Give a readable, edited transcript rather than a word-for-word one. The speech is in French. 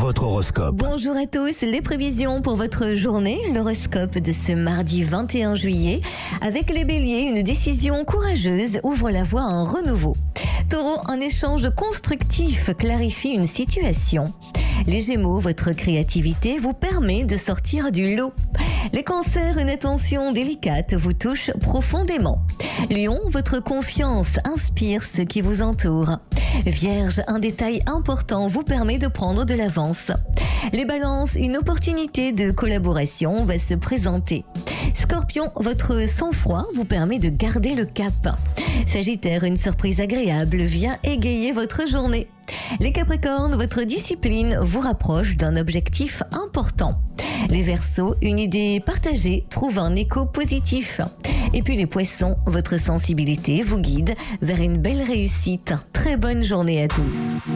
votre horoscope. Bonjour à tous, les prévisions pour votre journée, l'horoscope de ce mardi 21 juillet. Avec les béliers, une décision courageuse ouvre la voie à un renouveau. Taureau, un échange constructif clarifie une situation. Les Gémeaux, votre créativité vous permet de sortir du lot. Les Cancers, une attention délicate vous touche profondément. Lion, votre confiance inspire ceux qui vous entourent. Vierge, un détail important vous permet de prendre de l'avance. Les Balances, une opportunité de collaboration va se présenter. Scorpion, votre sang-froid vous permet de garder le cap. Sagittaire, une surprise agréable vient égayer votre journée. Les Capricornes, votre discipline vous rapproche d'un objectif important. Les Verseaux, une idée partagée trouve un écho positif. Et puis les Poissons, votre sensibilité vous guide vers une belle réussite. Très bonne journée à tous.